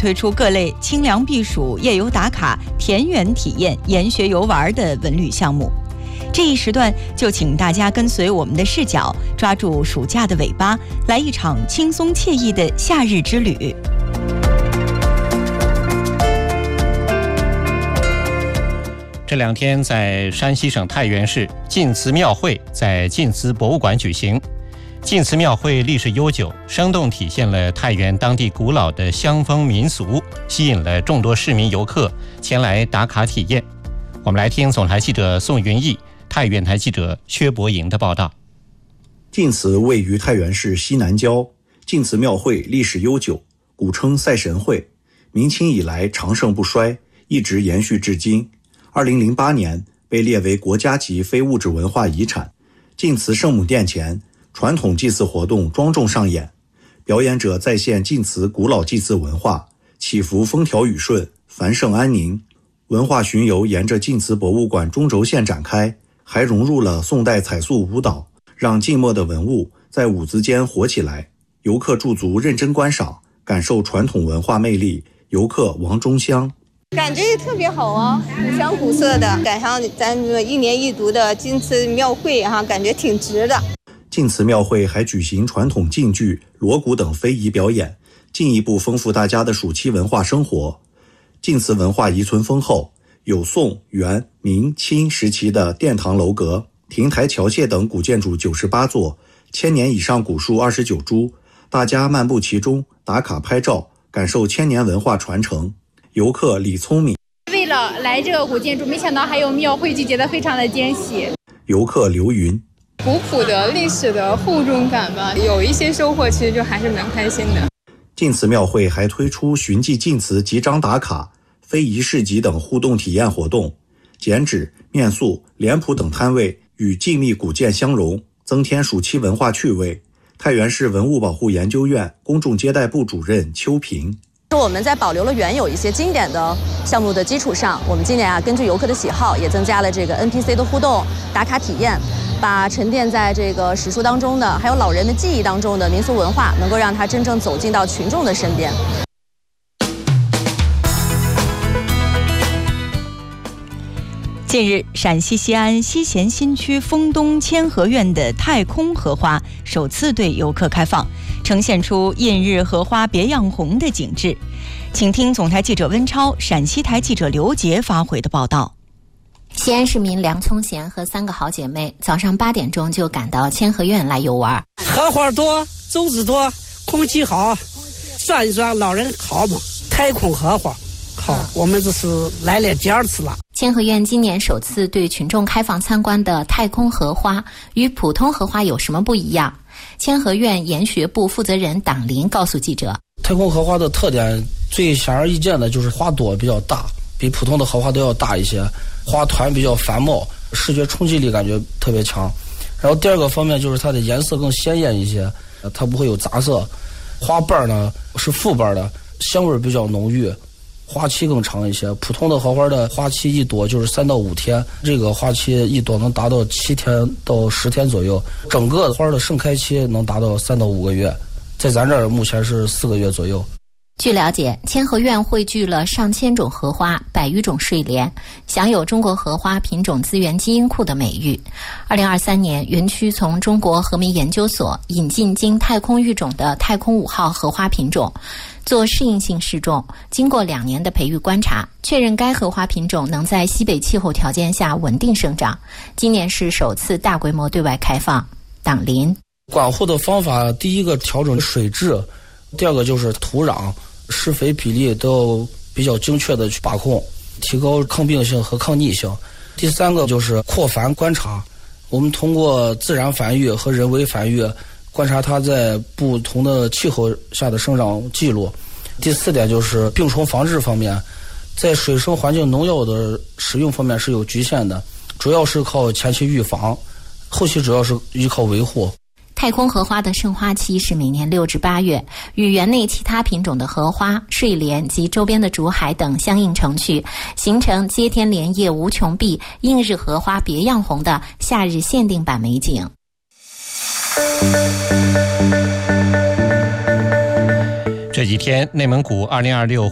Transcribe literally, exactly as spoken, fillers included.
推出各类清凉避暑、夜游打卡、田园体验、研学游玩的文旅项目。这一时段就请大家跟随我们的视角，抓住暑假的尾巴，来一场轻松惬意的夏日之旅。 这两天在山西省太原市晋祠庙会在晋祠博物馆举行。晋祠庙会历史悠久，生动体现了太原当地古老的乡风民俗，吸引了众多市民游客前来打卡体验。我们来听总台记者宋云逸、太原台记者薛博莹的报道。 晋祠位于太原市西南郊，晋祠庙会历史悠久，古称赛神会，明清以来长盛不衰，一直延续至今。二零零八年被列为国家级非物质文化遗产。晋祠圣母殿前，传统祭祀活动庄重上演，表演者再现晋祠古老祭祀文化，祈福风调雨顺、繁盛安宁。文化巡游沿着晋祠博物馆中轴线展开，还融入了宋代彩塑舞蹈，让静默的文物在舞姿间活起来。游客驻足认真观赏，感受传统文化魅力。游客王中香。 感觉也特别好啊，古香古色的，赶上咱们一年一度的晋祠庙会哈、啊，感觉挺值的。 晋祠庙会还举行传统晋剧、锣鼓等非遗表演，进一步丰富大家的暑期文化生活。晋祠文化遗存丰厚，有宋、元、明、清时期的殿堂楼阁、亭台桥榭等古建筑九十八座，千年以上古树二十九株，大家漫步其中，打卡拍照，感受千年文化传承。游客李聪明， 为了来这个古建筑，没想到还有庙会，就觉得非常的惊喜。 游客刘云， 古朴的历史的厚重感吧，有一些收获，其实就还是蛮开心的。 晋祠庙会还推出寻迹晋祠集章打卡、非遗市集等互动体验活动，剪纸、面塑、脸谱等摊位与静谧古建相融，增添暑期文化趣味。太原市文物保护研究院公众接待部主任邱平， 我们在保留了原有一些经典的项目的基础上，我们今年啊根据游客的喜好，也增加了这个 N P C 的互动、打卡体验，把沉淀在这个史书当中的，还有老人的记忆当中的民俗文化，能够让它真正走进到群众的身边。 近日，陕西西安西咸新区丰东千和苑的太空荷花首次对游客开放，呈现出映日荷花别样红的景致。请听总台记者温超、陕西台记者刘杰发回的报道。 西安市民梁聪贤和三个好姐妹早上八点钟就赶到千和苑来游玩。 荷花多，种子多，空气好，算一算老人好嘛。太空荷花好，我们这是来了第二次了。 千和苑今年首次对群众开放参观的太空荷花与普通荷花有什么不一样？千和苑研学部负责人党林告诉记者， 太空荷花的特点最显而易见的就是花朵比较大，比普通的荷花都要大一些，花团比较繁茂，视觉冲击力感觉特别强。然后第二个方面就是它的颜色更鲜艳一些，它不会有杂色。花瓣呢是复瓣的，香味比较浓郁，花期更长一些。普通的荷花的花期一朵就是三到五天，这个花期一朵能达到七天到十天左右，整个花的盛开期能达到三到五个月，在咱这儿目前是四个月左右。 据了解，千和苑汇聚了上千种荷花、百余种睡莲，享有中国荷花品种资源基因库的美誉。二零二三年，园区从中国和民研究所引进经太空育种的太空五号荷花品种，做适应性试种，经过两年的培育观察，确认该荷花品种能在西北气候条件下稳定生长。今年是首次大规模对外开放。党林管护的方法，第一个调整水质，第二个就是土壤施肥比例都要比较精确的去把控，提高抗病性和抗逆性。第三个就是扩繁观察，我们通过自然繁育和人为繁育观察它在不同的气候下的生长记录。第四点就是病虫防治方面，在水生环境农药的使用方面是有局限的，主要是靠前期预防，后期主要是依靠维护。 太空荷花的盛花期是每年六至八月，与园内其他品种的荷花、睡莲及周边的竹海等相映成趣，形成接天莲叶无穷碧、映日荷花别样红的夏日限定版美景。 这几天，内蒙古二零二六